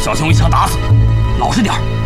小心我一枪打死！老实点儿。